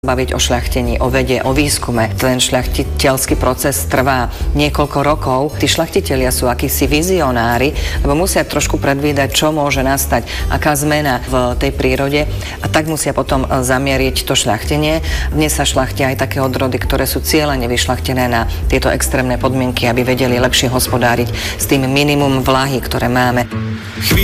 baviť o šľachtení, o vede, o výskume. Ten šľachtiteľský proces trvá niekoľko rokov. Tí šľachtitelia sú akísi vizionári, lebo musia trošku predvídať, čo môže nastať, aká zmena v tej prírode a tak musia potom zamieriť to šľachtenie. Dnes sa šľachtia aj také odrody, ktoré sú cieľene vyšľachtené na tieto extrémne podmienky, aby vedeli lepšie hospodáriť s tým minimum vlahy, ktoré máme.